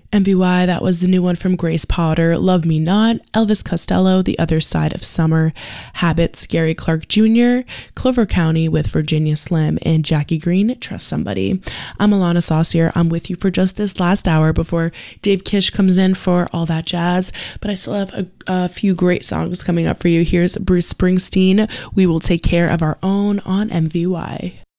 MVY, that was the new one from Grace Potter, Love Me Not, Elvis Costello, The Other Side of Summer, Habits, Gary Clark Jr., Clover County with Virginia Slim, and Jackie Green, Trust Somebody. I'm Alana Saucier. I'm with you for just this last hour before Dave Kish comes in for all that jazz, but I still have a few great songs coming up for you. Here's Bruce Springsteen, We Will Take Care of Our Own on MVY.